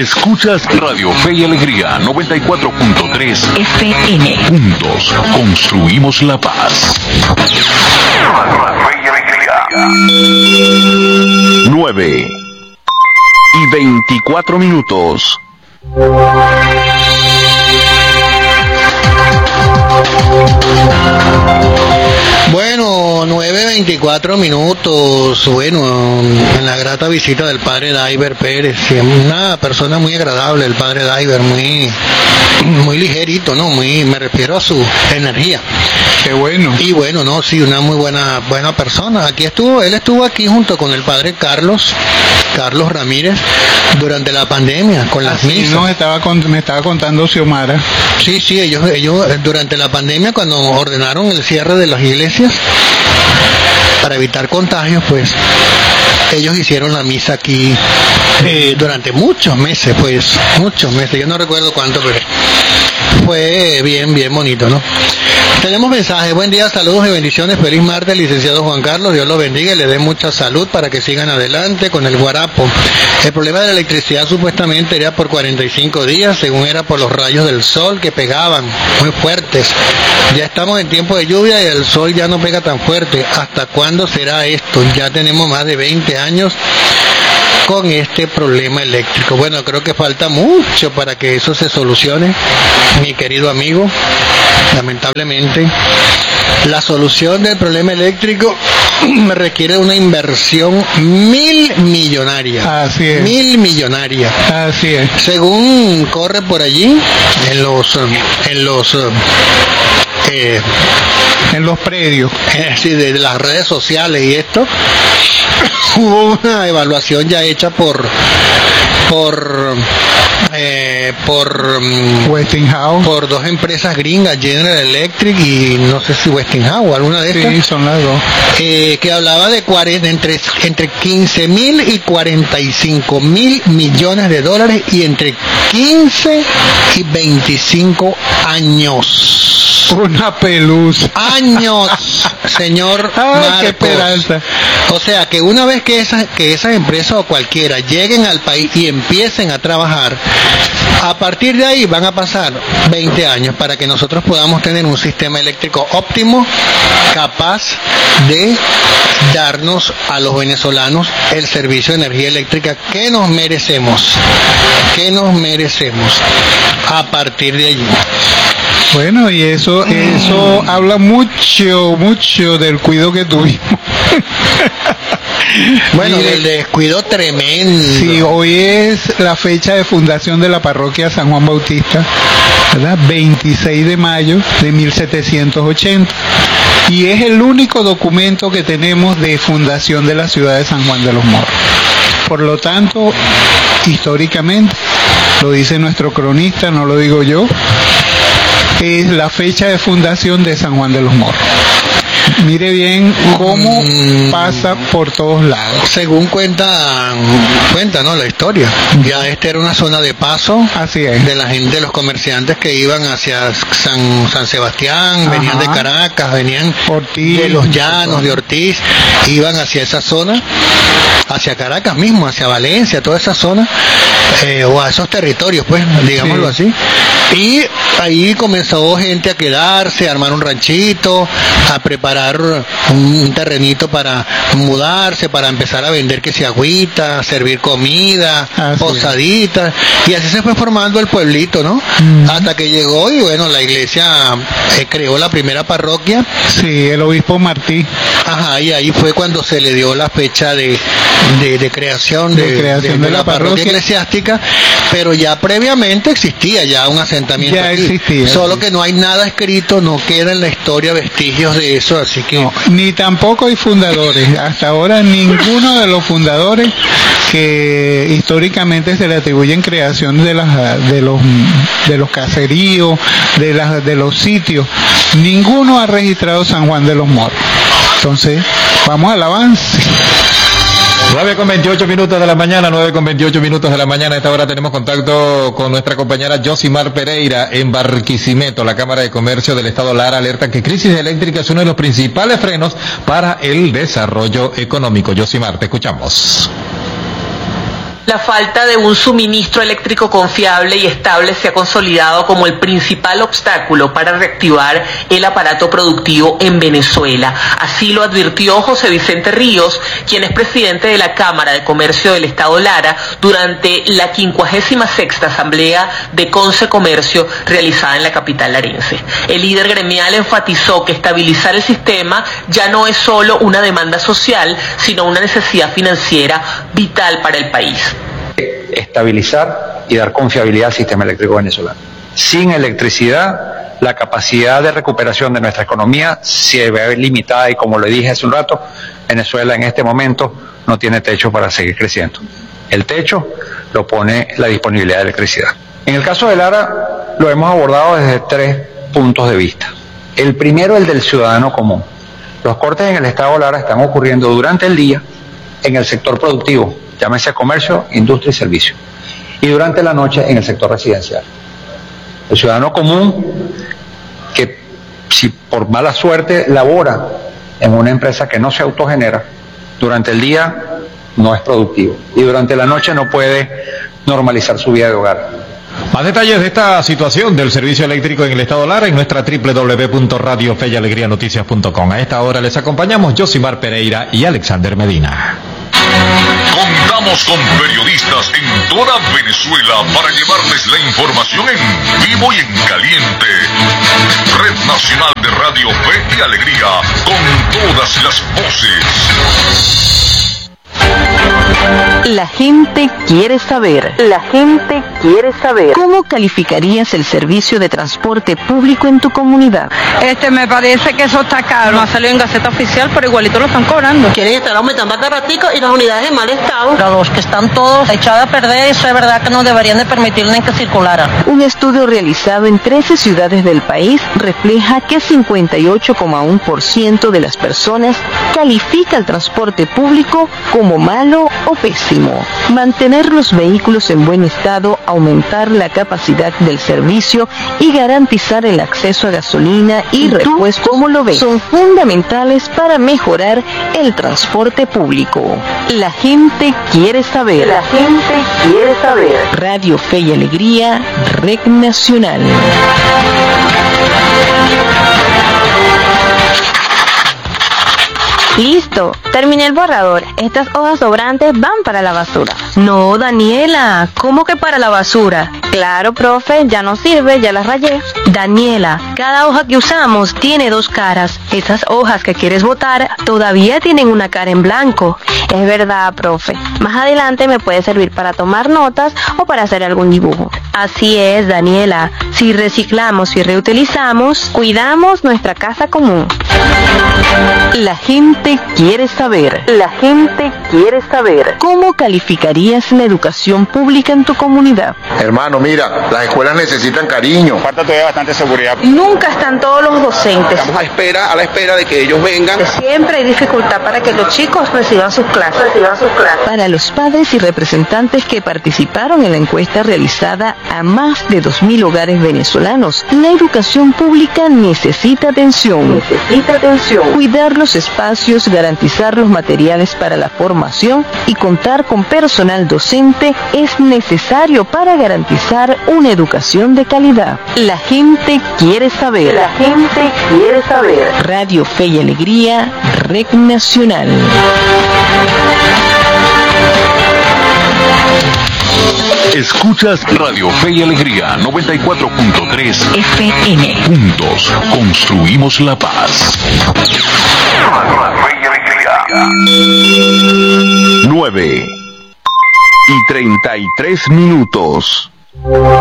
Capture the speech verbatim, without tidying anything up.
Escuchas Radio Fe y Alegría noventa y cuatro punto tres F M. Juntos construimos la paz. Fe y Alegría. nueve y veinticuatro minutos. Bueno, nueve veinticuatro minutos. Bueno, en la grata visita del padre Daiver Pérez, una persona muy agradable, el padre Daiver, muy, muy ligerito, ¿no? Muy, me refiero a su energía. Qué bueno. Y bueno, no, sí, una muy buena, buena persona. Aquí estuvo, él estuvo aquí junto con el padre Carlos, Carlos Ramírez, durante la pandemia, con las Así misas. nos estaba con, me estaba contando Xiomara. Sí, sí, ellos, ellos durante la pandemia, cuando ordenaron el cierre de las iglesias para evitar contagios, pues ellos hicieron la misa aquí eh, durante muchos meses, pues muchos meses, yo no recuerdo cuánto, pero fue bien, bien bonito, ¿no? Tenemos mensajes. Buen día, saludos y bendiciones. Feliz martes, licenciado Juan Carlos. Dios lo bendiga y le dé mucha salud para que sigan adelante con el guarapo. El problema de la electricidad supuestamente era por cuarenta y cinco días, según era por los rayos del sol que pegaban muy fuertes. Ya estamos en tiempo de lluvia y el sol ya no pega tan fuerte. ¿Hasta cuándo será esto? Ya tenemos más de veinte años con este problema eléctrico. Bueno, creo que falta mucho para que eso se solucione, mi querido amigo. Lamentablemente, la solución del problema eléctrico me requiere una inversión mil millonaria. Así es. Mil millonaria. Así es. Según corre por allí, en los, en los, eh, en los predios, eh, sí, de las redes sociales y esto, hubo una evaluación ya hecha por, por, eh, por Westinghouse, por dos empresas gringas, General Electric y no sé si Westinghouse o alguna de estas. Sí, son las dos. Eh, que hablaba de cuarenta, entre, entre quince mil y cuarenta y cinco mil millones de dólares y entre quince y veinticinco años. Una pelusa. Años, señor Ay, Marcos. qué esperanza. O sea, que una vez que esas, que esas empresas o cualquiera lleguen al país y empiecen a trabajar, a partir de ahí van a pasar veinte años para que nosotros podamos tener un sistema eléctrico óptimo, capaz de darnos a los venezolanos el servicio de energía eléctrica que nos merecemos, que nos merecemos a partir de allí. Bueno, y eso, eso habla mucho, mucho del cuidado que tuvimos. Bueno, Mire, del descuido tremendo. Sí, hoy es la fecha de fundación de la parroquia San Juan Bautista, ¿verdad? veintiséis de mayo de mil setecientos ochenta. Y es el único documento que tenemos de fundación de la ciudad de San Juan de los Morros. Por lo tanto, históricamente, lo dice nuestro cronista, no lo digo yo, es la fecha de fundación de San Juan de los Morros. Mire bien cómo mm. pasa por todos lados. Según cuenta, cuenta, ¿no? La historia. Ya esta era una zona de paso. Así es. De la gente, de los comerciantes que iban hacia San, San Sebastián, Ajá. venían de Caracas, venían Ortiz, de los Llanos, de Ortiz, iban hacia esa zona, hacia Caracas mismo, hacia Valencia, toda esa zona, eh, o a esos territorios, pues, digámoslo sí. así. Y ahí comenzó gente a quedarse, a armar un ranchito, a preparar un terrenito para mudarse, para empezar a vender que se agüita, servir comida, ah, posaditas, sí. Y así se fue formando el pueblito, ¿no? Mm. Hasta que llegó y bueno, la iglesia eh, creó la primera parroquia. Sí, el obispo Martí. Ajá, y ahí fue cuando se le dio la fecha de, de, de creación, de, de, creación de, de, de la, la parroquia. parroquia eclesiástica, pero ya previamente existía ya un asentamiento ya aquí. Existía, solo sí. que no hay nada escrito, no queda en la historia vestigios de eso, así que no, ni tampoco hay fundadores. Hasta ahora ninguno de los fundadores que históricamente se le atribuyen creación de las de los de los caseríos, de las de los sitios, ninguno ha registrado San Juan de los Morros. Entonces, vamos al avance. nueve con veintiocho minutos de la mañana, nueve con veintiocho minutos de la mañana. A esta hora tenemos contacto con nuestra compañera Yosimar Pereira en Barquisimeto. La Cámara de Comercio del Estado Lara alerta que crisis eléctrica es uno de los principales frenos para el desarrollo económico. Yosimar, te escuchamos. La falta de un suministro eléctrico confiable y estable se ha consolidado como el principal obstáculo para reactivar el aparato productivo en Venezuela. Así lo advirtió José Vicente Ríos, quien es presidente de la Cámara de Comercio del Estado Lara, durante la quincuagésima sexta Asamblea de Conce Comercio realizada en la capital larense. El líder gremial enfatizó que estabilizar el sistema ya no es solo una demanda social, sino una necesidad financiera vital para el país. Estabilizar y dar confiabilidad al sistema eléctrico venezolano. Sin electricidad, la capacidad de recuperación de nuestra economía se ve limitada y, como le dije hace un rato, Venezuela en este momento no tiene techo para seguir creciendo. El techo lo pone la disponibilidad de electricidad. En el caso de Lara lo hemos abordado desde tres puntos de vista. El primero, el del ciudadano común. Los cortes en el estado Lara están ocurriendo durante el día en el sector productivo, llámese comercio, industria y servicio, y durante la noche en el sector residencial. El ciudadano común, que si por mala suerte labora en una empresa que no se autogenera, durante el día no es productivo y durante la noche no puede normalizar su vida de hogar. Más detalles de esta situación del servicio eléctrico en el estado Lara en nuestra doble u doble u doble u punto radio fe y alegría noticias punto com. A esta hora les acompañamos Josimar Pereira y Alexander Medina. Contamos con periodistas en toda Venezuela para llevarles la información en vivo y en caliente. Red Nacional de Radio Fe y Alegría, con todas las voces. La gente quiere saber. La gente quiere saber. ¿Cómo calificarías el servicio de transporte público en tu comunidad? Este, me parece que eso está caro. No ha salido en Gaceta Oficial, pero igualito lo están cobrando. Quieren estar aumentando cada ratico y las unidades en mal estado. Pero los que están todos echados a perder, eso es verdad que no deberían de permitirle que circularan. Un estudio realizado en trece ciudades del país refleja que cincuenta y ocho coma uno por ciento de las personas califica el transporte público como malo o pésimo. Mantener los vehículos en buen estado, aumentar la capacidad del servicio y garantizar el acceso a gasolina y repuestos, ¿cómo lo ves?, son fundamentales para mejorar el transporte público. La gente quiere saber. La gente quiere saber. Radio Fe y Alegría, Red Nacional. Listo, terminé el borrador. Estas hojas sobrantes van para la basura. No, Daniela, ¿cómo que para la basura? Claro, profe, ya no sirve, ya las rayé. Daniela, cada hoja que usamos tiene dos caras. Esas hojas que quieres botar todavía tienen una cara en blanco. Es verdad, profe. Más adelante me puede servir para tomar notas o para hacer algún dibujo. Así es, Daniela. Si reciclamos y reutilizamos, cuidamos nuestra casa común. La gente quiere saber. La gente quiere saber. ¿Cómo calificarías la educación pública en tu comunidad? Hermano, mira, las escuelas necesitan cariño. Falta todavía bastante seguridad. Nunca están todos los docentes. Estamos a espera, a la espera de que ellos vengan. Siempre hay dificultad para que los chicos reciban sus clases. Reciban sus clases. Para los padres y representantes que participaron en la encuesta realizada a más de dos mil hogares venezolanos, la educación pública necesita atención. Necesita atención. Cuidar los espacios, garantizar los materiales para la formación y contar con personal docente es necesario para garantizar una educación de calidad. La gente quiere saber. La gente quiere saber. Radio Fe y Alegría, Red Nacional. Escuchas Radio Fe y Alegría noventa y cuatro punto tres F M. Juntos construimos la paz. nueve y treinta y tres minutos.